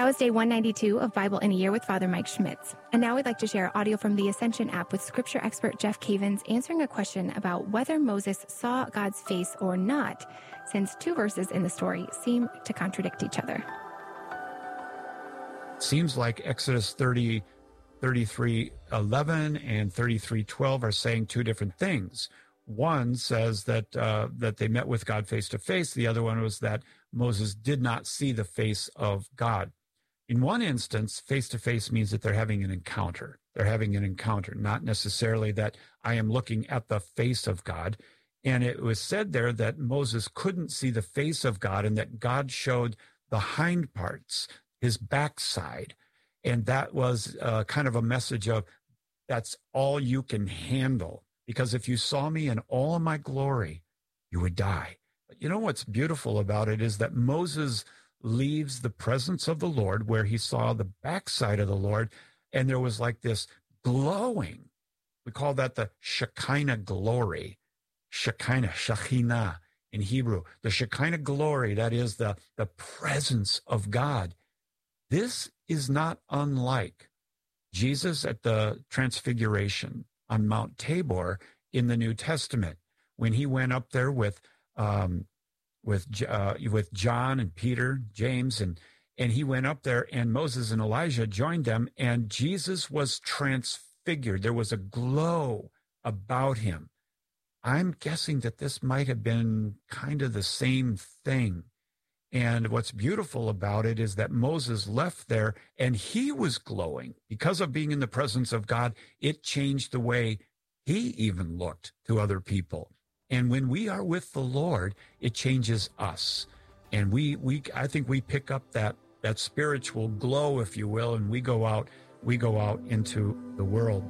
That was day 192 of Bible in a Year with Father Mike Schmitz. And now we'd like to share audio from the Ascension app with scripture expert Jeff Cavins answering a question about whether Moses saw God's face or not, since two verses in the story seem to contradict each other. Seems like Exodus 33:11 and 33:12 are saying two different things. One says that they met with God face to face. The other one was that Moses did not see the face of God. In one instance, face to face means that they're having an encounter. They're having an encounter, not necessarily that I am looking at the face of God. And it was said there that Moses couldn't see the face of God and that God showed the hind parts, his backside. And that was kind of a message of that's all you can handle. Because if you saw me in all of my glory, you would die. But you know what's beautiful about it is that Moses leaves the presence of the Lord where he saw the backside of the Lord, and there was like this glowing. We call that the Shekinah glory. Shekhinah in Hebrew. The Shekinah glory, that is the presence of God. This is not unlike Jesus at the Transfiguration on Mount Tabor in the New Testament, when he went up there with John and Peter, James, and he went up there, and Moses and Elijah joined them, and Jesus was transfigured. There was a glow about him. I'm guessing that this might have been kind of the same thing. And what's beautiful about it is that Moses left there and he was glowing. Because of being in the presence of God, it changed the way he even looked to other people. And when we are with the Lord, it changes us. And I think we pick up that spiritual glow, if you will, and we go out into the world.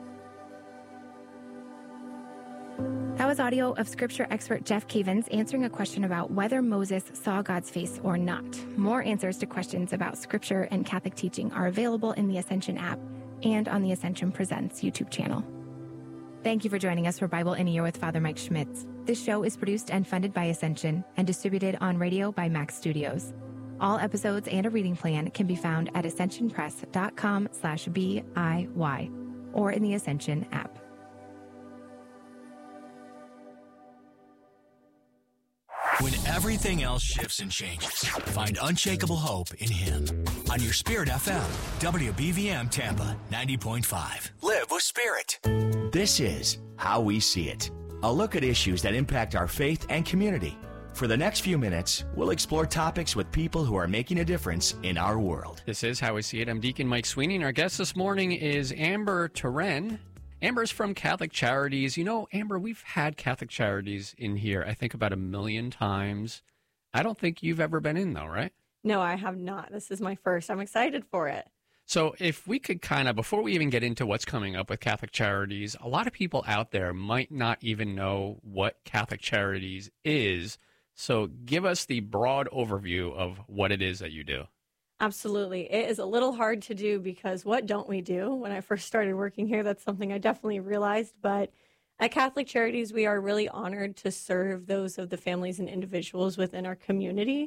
That was audio of scripture expert Jeff Cavins answering a question about whether Moses saw God's face or not. More answers to questions about scripture and Catholic teaching are available in the Ascension app and on the Ascension Presents YouTube channel. Thank you for joining us for Bible in a Year with Father Mike Schmitz. This show is produced and funded by Ascension and distributed on radio by Max Studios. All episodes and a reading plan can be found at ascensionpress.com/BIY or in the Ascension app. When everything else shifts and changes, find unshakable hope in Him. On your Spirit FM, WBVM Tampa 90.5. Live with Spirit. This is How We See It, a look at issues that impact our faith and community. For the next few minutes, we'll explore topics with people who are making a difference in our world. This is How We See It. I'm Deacon Mike Sweeney, and our guest this morning is Amber Turen. Amber's from Catholic Charities. You know, Amber, we've had Catholic Charities in here, I think, about 1 million times. I don't think you've ever been in, though, right? No, I have not. This is my first. I'm excited for it. So if we could kind of, before we even get into what's coming up with Catholic Charities, a lot of people out there might not even know what Catholic Charities is. So give us the broad overview of what it is that you do. Absolutely. It is a little hard to do because what don't we do? When I first started working here, that's something I definitely realized. But at Catholic Charities, we are really honored to serve those of the families and individuals within our community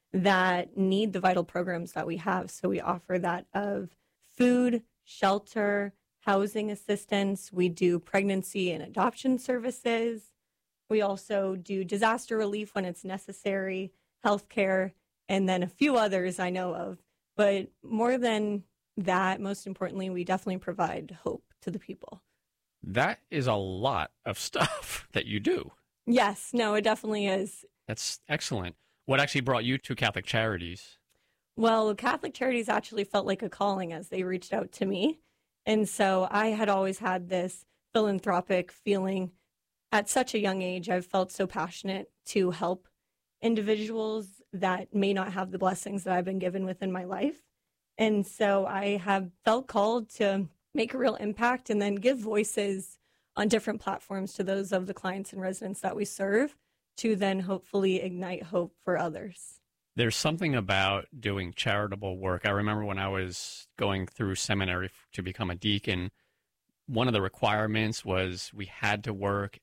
that need the vital programs that we have. So we offer that of food, shelter, housing assistance. We do pregnancy and adoption services. We also do disaster relief when it's necessary, healthcare, and then a few others I know of. But more than that, most importantly, we definitely provide hope to the people. That is a lot of stuff that you do. Yes, no, it definitely is. That's excellent. What actually brought you to Catholic Charities? Well, Catholic Charities actually felt like a calling as they reached out to me. And so I had always had this philanthropic feeling. At such a young age, I've felt so passionate to help individuals that may not have the blessings that I've been given within my life. And so I have felt called to make a real impact and then give voices on different platforms to those of the clients and residents that we serve to then hopefully ignite hope for others. There's something about doing charitable work. I remember when I was going through seminary to become a deacon, one of the requirements was we had to work